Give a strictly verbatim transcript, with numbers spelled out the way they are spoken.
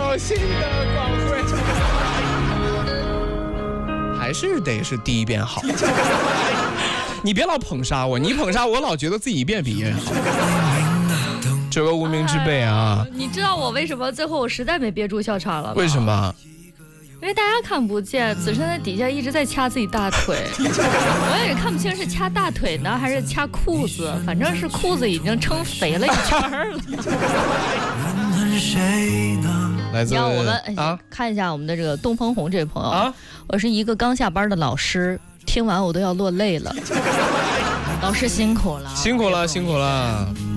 有新的光辉。还是得是第一遍好。你别老捧杀我，你捧杀我老觉得自己一遍比一遍好。这个无名之辈啊、 哎！你知道我为什么最后我实在没憋住笑场了吗？ 为什么？ 因为大家看不见，子琛在底下一直在掐自己大腿，我也看不清是掐大腿呢还是掐裤子，反正是裤子已经撑肥了一圈了。 来自让我们、 啊、 看一下我们的这个东风红这位朋友啊， 我是一个刚下班的老师，听完我都要落泪了。老师辛苦了， 辛苦了，辛苦了。